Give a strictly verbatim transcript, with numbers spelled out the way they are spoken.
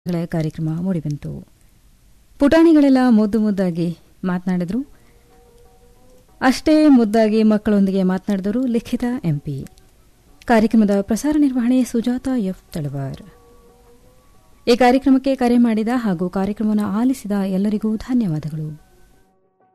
ಕಾರ್ಯಕ್ರಮ ಮೂಡಿಬಂತು. ಪುಟಾಣಿಗಳೆಲ್ಲ ಮುದ್ದು ಮುದ್ದಾಗಿ ಮಾತನಾಡಿದ್ರು. ಅಷ್ಟೇ ಮುದ್ದಾಗಿ ಮಕ್ಕಳೊಂದಿಗೆ ಮಾತನಾಡಿದರು ಲಿಖಿತ ಎಂಪಿ. ಕಾರ್ಯಕ್ರಮದ ಪ್ರಸಾರ ನಿರ್ವಹಣೆ ಸುಜಾತ ಎಫ್ ತಳವಾರ್. ಈ ಕಾರ್ಯಕ್ರಮಕ್ಕೆ ಕರೆ ಮಾಡಿದ ಹಾಗೂ ಕಾರ್ಯಕ್ರಮವನ್ನು ಆಲಿಸಿದ ಎಲ್ಲರಿಗೂ ಧನ್ಯವಾದಗಳು.